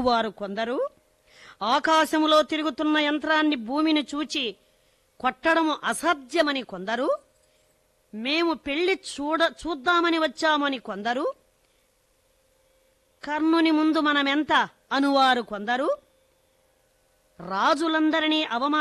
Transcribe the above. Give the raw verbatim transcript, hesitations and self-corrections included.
అనువారు కొందరు, ఆకాశములో తిరుగుతున్న యంత్రాన్ని భూమిని చూచి కొట్టడము అసాధ్యమని కొందరు, మేము పెళ్లి చూడ చూద్దామని వచ్చామని కొందరు, కర్ణుని ముందు మనమెంత అనువారు కొందరు, రాజులందరినీ అవమాన